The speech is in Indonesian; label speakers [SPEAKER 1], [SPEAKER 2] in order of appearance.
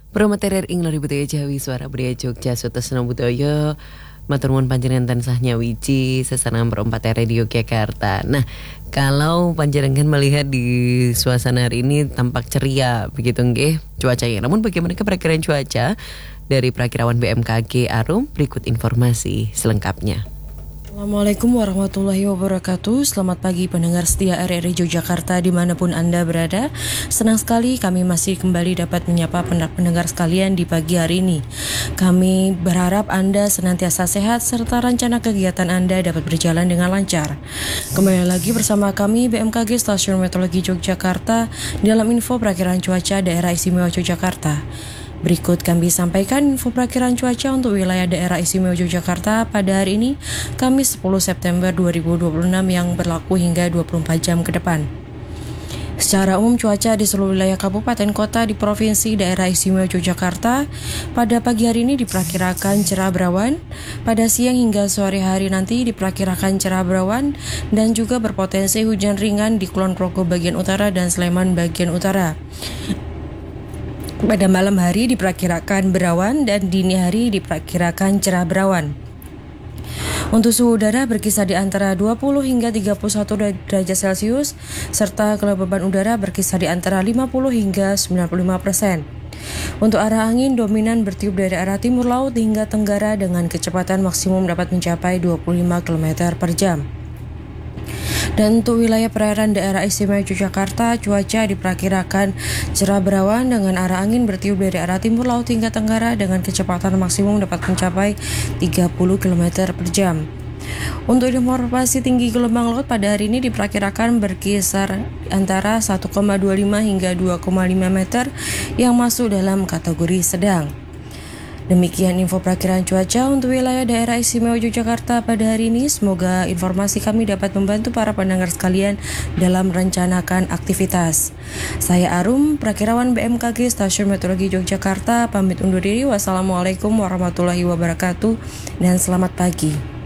[SPEAKER 1] Promoterer ing lori budaya Jawi suara budaya Jogja Sutesna Budaya matur nuwun panjenengan tansah nyawiji sesanam perempat Radio Yogyakarta. Nah, kalau panjenengan melihat di suasana hari ini tampak ceria begitu nggih cuacanya. Namun bagaimana perakiraan cuaca dari perakirawan BMKG Arum? Berikut informasi selengkapnya.
[SPEAKER 2] Assalamualaikum warahmatullahi wabarakatuh. Selamat pagi pendengar setia RRI Yogyakarta dimanapun Anda berada. Senang sekali kami masih kembali dapat menyapa pendengar sekalian di pagi hari ini. Kami berharap Anda senantiasa sehat serta rencana kegiatan Anda dapat berjalan dengan lancar. Kembali lagi bersama kami BMKG Stasiun Meteorologi Yogyakarta dalam info perakiraan cuaca daerah istimewa Yogyakarta. Berikut kami sampaikan info perakiraan cuaca untuk wilayah daerah istimewa Yogyakarta pada hari ini, Kamis 10 September 2026 yang berlaku hingga 24 jam ke depan. Secara umum cuaca di seluruh wilayah kabupaten kota di Provinsi Daerah Istimewa Yogyakarta pada pagi hari ini diperkirakan cerah berawan, pada siang hingga sore hari nanti diperkirakan cerah berawan dan juga berpotensi hujan ringan di Kulon Progo bagian utara dan Sleman bagian utara. Pada malam hari diperkirakan berawan dan dini hari diperkirakan cerah berawan. Untuk suhu udara berkisar di antara 20 hingga 31 derajat Celcius serta kelembaban udara berkisar di antara 50 hingga 95%. Untuk arah angin dominan bertiup dari arah timur laut hingga tenggara dengan kecepatan maksimum dapat mencapai 25 km per jam. Dan untuk wilayah perairan daerah istimewa Yogyakarta, cuaca diperkirakan cerah berawan dengan arah angin bertiup dari arah timur laut hingga tenggara dengan kecepatan maksimum dapat mencapai 30 km per jam. Untuk informasi tinggi gelombang laut pada hari ini diperkirakan berkisar antara 1,25 hingga 2,5 meter yang masuk dalam kategori sedang. Demikian info perakiraan cuaca untuk wilayah daerah istimewa Yogyakarta pada hari ini. Semoga informasi kami dapat membantu para pendengar sekalian dalam merencanakan aktivitas. Saya Arum, perakirawan BMKG Stasiun Meteorologi Yogyakarta, pamit undur diri. Wassalamualaikum warahmatullahi wabarakatuh dan selamat pagi.